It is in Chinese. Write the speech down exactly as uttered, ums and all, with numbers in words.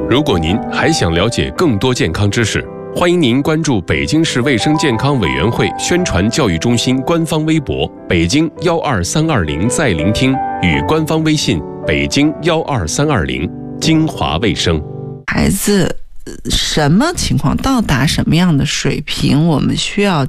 如果您还想了解更多健康知识，欢迎您关注北京市卫生健康委员会宣传教育中心官方微博北京幺二三二零在聆听与官方微信北京幺二三二零精华卫生。 孩子什么情况到达什么样的水平，我们需要